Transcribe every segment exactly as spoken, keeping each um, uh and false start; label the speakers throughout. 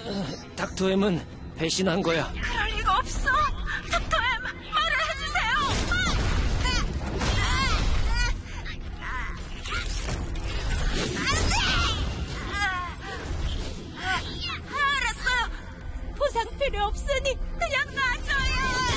Speaker 1: 닥터엠은 배신한 거야.
Speaker 2: 그럴 리가 없어. 닥터엠, 말을 해주세요. 알았어요. 보상 필요 없으니 그냥 놔줘요.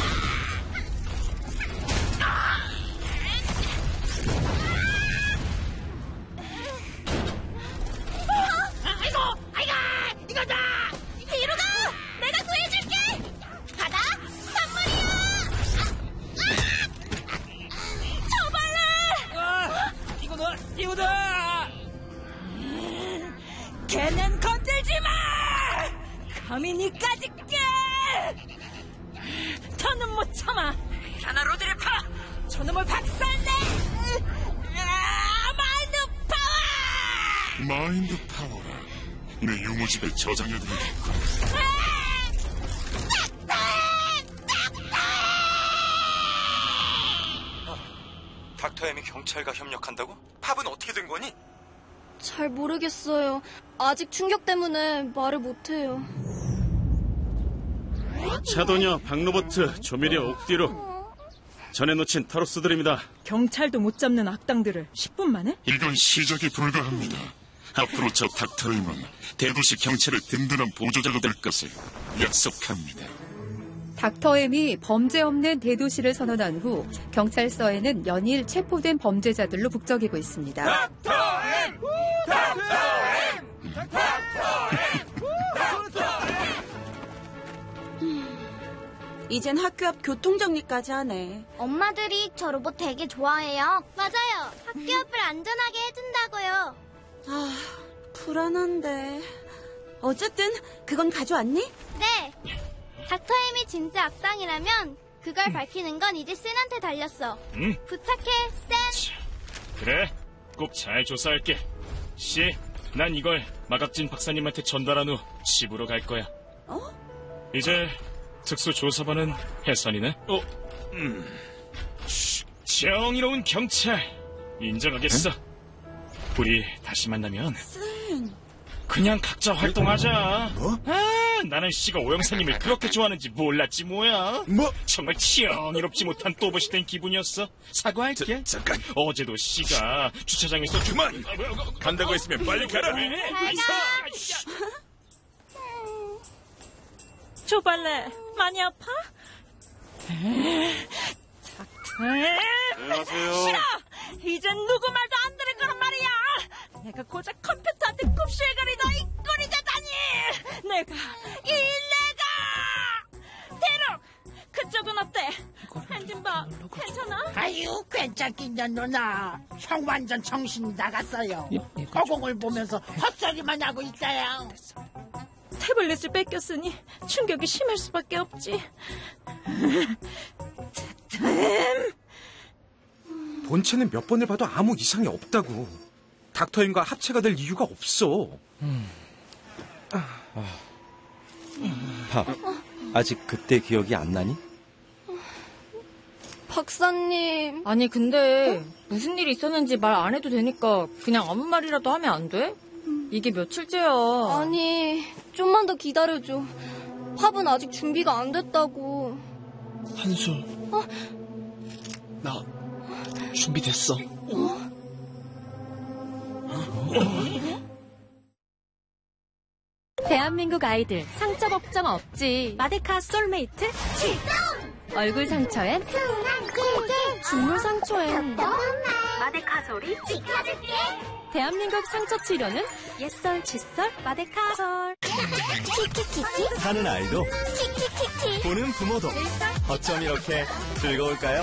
Speaker 3: 아이고, 아이고, 이거다.
Speaker 2: 뒤로 가. 내가 구해줄게. 가다. 선물이야. 저발래.
Speaker 1: 아, 이거 너, 이거다.
Speaker 2: 걔는 건들지 마. 감히 니까지 깨. 더는 못 참아. 하나 로드래파. 저놈을 박살내. 아, 마인드 파워.
Speaker 4: 마인드 파워라. 내 유모집에 저장해두겠군.
Speaker 5: 닥터엠이 경찰과 협력한다고? 팝은 어떻게 된 거니?
Speaker 6: 잘 모르겠어요. 아직 충격 때문에 말을 못해요.
Speaker 7: 차도녀, 박로버트, 조미료 옥디로 전에 놓친 타로스들입니다.
Speaker 2: 경찰도 못 잡는 악당들을 십 분 만에?
Speaker 4: 이건 시작에 불과합니다. 앞으로 저 닥터임은 대도시 경찰의 든든한 보조자가 될 것을 약속합니다.
Speaker 8: 닥터엠이 범죄 없는 대도시를 선언한 후 경찰서에는 연일 체포된 범죄자들로 북적이고 있습니다.
Speaker 3: 닥터엠! 닥터엠!
Speaker 9: 이젠 학교 앞 교통정리까지 하네.
Speaker 6: 엄마들이 저 로봇 되게 좋아해요. 맞아요. 학교 앞을 안전하게 해준다고요.
Speaker 9: 아, 불안한데. 어쨌든 그건 가져왔니?
Speaker 6: 네. 닥터엠이 진짜 악당이라면 그걸 밝히는 건 이제 센한테 달렸어.
Speaker 10: 응?
Speaker 6: 부탁해, 센.
Speaker 10: 그래, 꼭 잘 조사할게. 씨, 난 이걸 마각진 박사님한테 전달한 후 집으로 갈 거야.
Speaker 9: 어?
Speaker 10: 이제 특수조사반은 해산이네? 어, 음. 정의로운 경찰 인정하겠어. 응? 우리 다시 만나면
Speaker 9: 센.
Speaker 10: 그냥 각자 활동하자.
Speaker 5: 뭐?
Speaker 10: 아, 나는 씨가 오영사님을 그렇게 좋아하는지 몰랐지 뭐야.
Speaker 5: 뭐?
Speaker 10: 정말 치열이롭지 못한 또봇이 된 기분이었어. 사과할게.
Speaker 5: 자, 잠깐.
Speaker 10: 어제도 씨가 주차장에서
Speaker 5: 그만. 간다고 했으면 빨리 가라.
Speaker 2: 조발래, 많이 아파? 닥터엠.
Speaker 7: 안녕하세요.
Speaker 2: 싫어. 이젠 누구 말도 안 들을 거란 말이야. 내가 고작 컴퓨터한테 굽실거리다 이 꼴이 되다니. 내가 이 내가 대롱, 그쪽은 어때? 엔진 봐, 괜찮아?
Speaker 3: 아유, 괜찮긴요, 누나. 형 완전 정신이 나갔어요. 허공을 보면서 헛소리만 하고 있어요.
Speaker 2: 태블릿을 뺏겼으니 충격이 심할 수밖에 없지. 닥터엠.
Speaker 11: 본체는 몇 번을 봐도 아무 이상이 없다고. 닥터엠과 합체가 될 이유가 없어.
Speaker 12: 음. 밥, 아직 그때 기억이 안 나니?
Speaker 6: 박사님.
Speaker 13: 아니 근데 무슨 일이 있었는지 말 안 해도 되니까 그냥 아무 말이라도 하면 안 돼? 이게 며칠째야.
Speaker 6: 아니, 좀만 더 기다려줘. 팝은 아직 준비가 안 됐다고.
Speaker 1: 한수.
Speaker 6: 어?
Speaker 1: 나 준비됐어.
Speaker 6: 어?
Speaker 8: 대한민국 아이들 상처 걱정 없지. 마데카 솔메이트 출동! 얼굴 상처엔 순한 꿀꿀, 죽물 상처엔 마데카 소리 지켜줄게. 대한민국 상처 치료는 옛설 칫솔 마데카솔. 키키키키
Speaker 12: 하는 아이도
Speaker 6: 키키키키
Speaker 12: 보는 부모도 어쩜 이렇게 즐거울까요?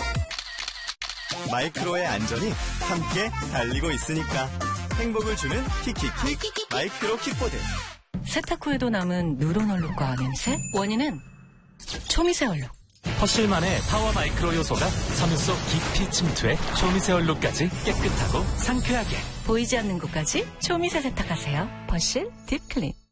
Speaker 12: 마이크로의 안전이 함께 달리고 있으니까 행복을 주는 키키킥 마이크로 킥보드.
Speaker 14: 세탁 후에도 남은 누런 얼룩과 냄새? 원인은 초미세 얼룩.
Speaker 15: 퍼실만의 파워 마이크로 요소가 섬유 속 깊이 침투해 초미세 얼룩까지 깨끗하고 상쾌하게.
Speaker 14: 보이지 않는 곳까지 초미세 세탁하세요. 퍼실 딥클린.